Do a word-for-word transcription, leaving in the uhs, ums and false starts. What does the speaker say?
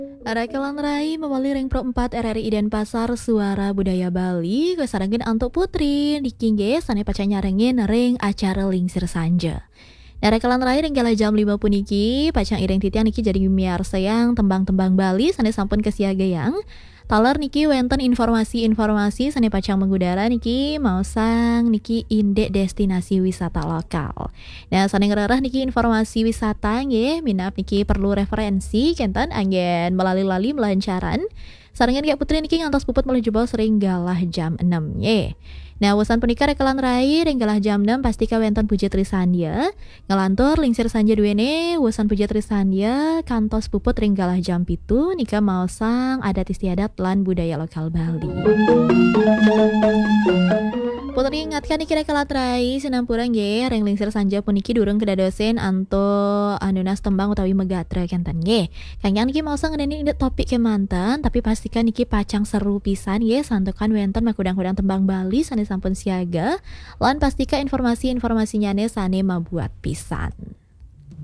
Rakelan Rai memali ring pro empat R R I Denpasar Suara Budaya Bali kesarangin Antuk Putri dikingge sane paca nyarengin ring acara Lingsir Sanja. Rakelan Rai ring kala jam lima puniki pacang ireng titian niki jadi miar sayang tembang-tembang Bali sane sampun kesiagayang. Taler niki wenten informasi-informasi sane pacang mengudara niki mau sang niki indek destinasi wisata lokal. Nah sane ngerarah niki informasi wisata nggih minap niki perlu referensi kenten anggen melali-lali melancaran. Sarengan Kak Putri niki ngantos puput mulai jebol sering galah jam enam ye. Nah wasan punika Rakelan Rai ring galah jam enam pasti kawenton Puji Trisandya ngelantur Lingsir Sanja duene wasan Puji Trisandya kantos puput ring galah jam pitu nika mau sang adat istiadat lan budaya lokal Bali. Putri ingatkan niki Rakelan Rai sinampura nggih ring Lingsir Sanja puniki durung kedadosen anto anunas tembang utawi megatra kenten nggih. Kangyan niki mau sang ngedeni topik kemanten tapi pastikan niki pacang seru pisan nggih santukan wenten makudang-kudang tembang Bali sane sampun siaga lan pastikan informasi-informasinya ne sane mabuat pisan.